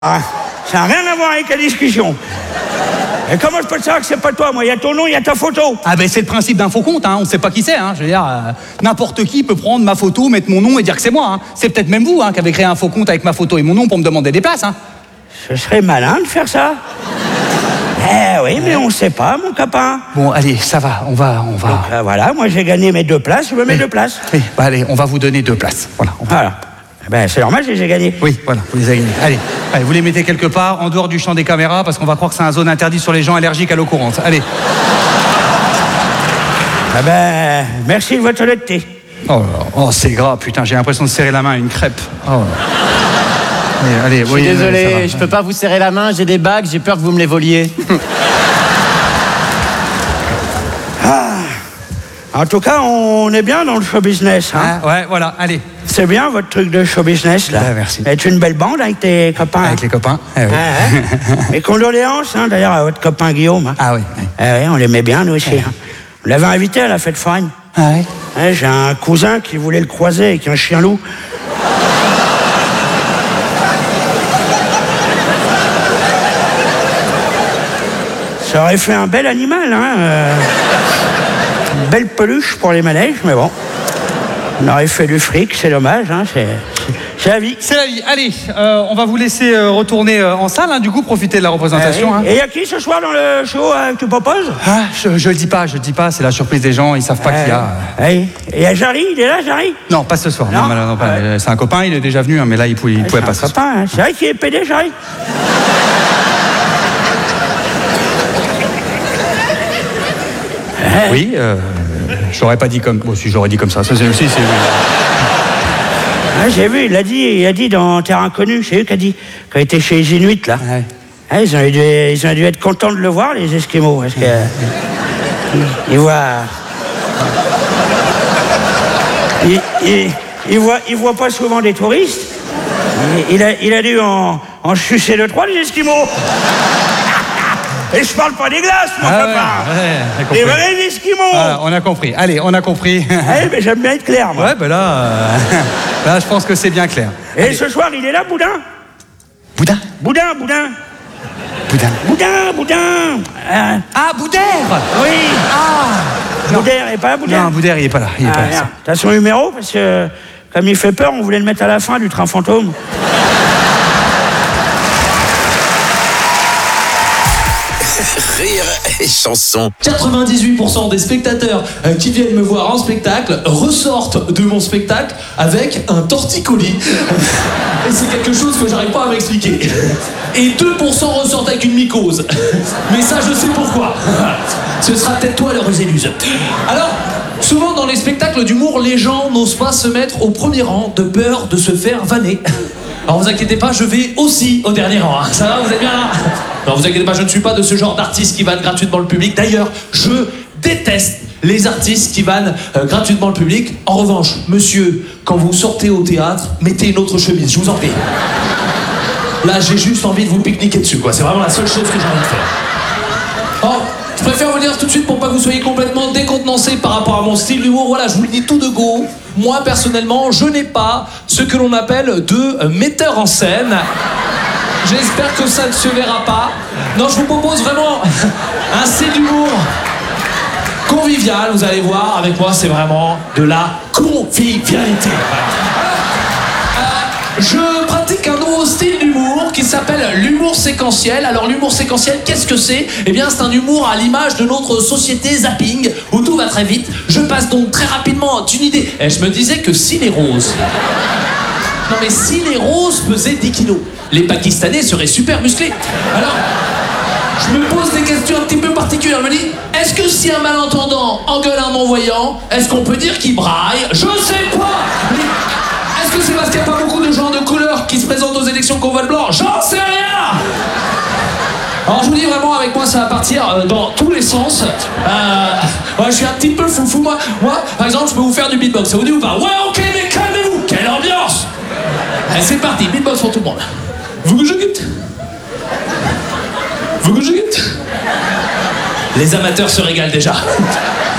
Ah, ça n'a rien à voir avec la discussion. Et comment je peux te savoir que c'est pas toi? Moi, il y a ton nom, il y a ta photo. Ah ben c'est le principe d'un faux compte, hein. On ne sait pas qui c'est. Hein. Je veux dire, n'importe qui peut prendre ma photo, mettre mon nom et dire que c'est moi. Hein. C'est peut-être même vous qui avez créé un faux compte avec ma photo et mon nom pour me demander des places. Hein. Ce serait malin de faire ça. Eh oui, mais on sait pas, mon copain. Bon, allez, ça va, on va. Donc, voilà, moi j'ai gagné mes 2 places, je veux mes 2 places. Oui, bah, allez, on va vous donner 2 places. Voilà. Voilà. Ben, c'est normal, j'ai gagné. Oui, voilà, vous les avez gagnés. Allez, vous les mettez quelque part, en dehors du champ des caméras, parce qu'on va croire que c'est une zone interdite sur les gens allergiques à l'eau courante. Allez. Ah ben, merci de votre honnêteté. Oh, c'est gras, putain, j'ai l'impression de serrer la main à une crêpe. Oh. Allez, Je suis désolé, je peux pas vous serrer la main, j'ai des bagues, j'ai peur que vous me les voliez. En tout cas, on est bien dans le show business. Hein. Ouais, voilà, allez. C'est bien votre truc de show business, là. Ben, merci. Êtes une belle bande avec tes copains. Avec les copains. Oui. Mes condoléances, hein, d'ailleurs, à votre copain Guillaume. Hein. Ah oui. Oui, on l'aimait bien, nous aussi. Hein. On l'avait invité à la fête foraine. Ah oui. J'ai un cousin qui voulait le croiser avec un chien loup. Ça aurait fait un bel animal, hein. Une belle peluche pour les manèges, mais bon. On aurait fait du fric, c'est dommage, hein. C'est la vie. C'est la vie. Allez, on va vous laisser retourner en salle, hein, du coup, profiter de la représentation. Hein. Et il y a qui ce soir dans le show que tu proposes? Ah, je le dis pas, c'est la surprise des gens, ils savent pas qu'il y a. Et il y a Jarry, il est là, Jarry? Non, pas ce soir. Non, pas. C'est un copain, il est déjà venu, hein, mais là, il pouvait pas. C'est un copain, hein. C'est vrai qu'il est pédé, Jarry? Oui, j'aurais pas dit comme. Bon, si j'aurais dit comme ça, c'est aussi. Ah, j'ai vu, il a dit dans Terre Inconnue, c'est eux qui a dit, quand il était chez les Inuits, là. Ouais. Ah, ils ont dû être contents de le voir, les Esquimaux, parce que. Ils voient. Ils voient pas souvent des touristes. Il a dû en sucer 2-3, les Esquimaux. Et je parle pas des glaces, mon copain. Des vrais Esquimaux. Voilà, on a compris. Allez, on a compris. Mais j'aime bien être clair, moi. Ouais, ben là, je pense que c'est bien clair. Et allez. Ce soir, il est là, Boudin? Boudin. Ah, Boudère. Oui. Ah. Boudère, il est pas là, Boudère? Non, Boudère, il est pas là. T'as son numéro? Parce que, comme il fait peur, on voulait le mettre à la fin du train fantôme. Rire et chanson. 98% des spectateurs qui viennent me voir en spectacle ressortent de mon spectacle avec un torticolis. Et c'est quelque chose que j'arrive pas à m'expliquer. Et 2% ressortent avec une mycose. Mais ça, je sais pourquoi. Ce sera peut-être toi, l'heureuse éluse. Alors, souvent dans les spectacles d'humour, les gens n'osent pas se mettre au premier rang de peur de se faire vanner. Alors vous inquiétez pas, je vais aussi au dernier rang. Hein. Ça va, vous êtes bien là? Non, vous inquiétez pas, je ne suis pas de ce genre d'artiste qui vanne gratuitement le public. D'ailleurs, je déteste les artistes qui vannent gratuitement le public. En revanche, monsieur, quand vous sortez au théâtre, mettez une autre chemise, je vous en prie. Là, j'ai juste envie de vous pique-niquer dessus, quoi. C'est vraiment la seule chose que j'ai envie de faire. Oh, je préfère vous le dire tout de suite pour pas que vous soyez complètement décontenancé par rapport à mon style d'humour. Voilà, je vous le dis tout de go. Moi, personnellement, je n'ai pas ce que l'on appelle de metteur en scène. J'espère que ça ne se verra pas. Non, je vous propose vraiment un style d'humour convivial. Vous allez voir, avec moi, c'est vraiment de la convivialité. Je pratique un nouveau style d'humour qui s'appelle l'humour séquentiel. Alors l'humour séquentiel, qu'est-ce que c'est? Eh bien c'est un humour à l'image de notre société zapping, où tout va très vite. Je passe donc très rapidement d'une idée. Et je me disais que si les roses... Non mais si les roses pesaient 10 kilos, les Pakistanais seraient super musclés. Alors, je me pose des questions un petit peu particulières. Je me dis, est-ce que si un malentendant engueule un non-voyant, est-ce qu'on peut dire qu'il braille? Je sais pas. Est-ce que c'est parce qu'il n'y a pas beaucoup de gens de couleur qui se présentent aux élections qu'on vote blanc? J'en sais rien. Alors je vous dis vraiment, avec moi ça va partir dans tous les sens. Je suis un petit peu foufou. Moi, par exemple, je peux vous faire du beatbox. Ça vous dit ou pas? Ouais, ok, mais calmez-vous. Quelle ambiance. Allez, c'est parti, beatbox pour tout le monde. Vous que je quitte? Vous que je quitte? Les amateurs se régalent déjà.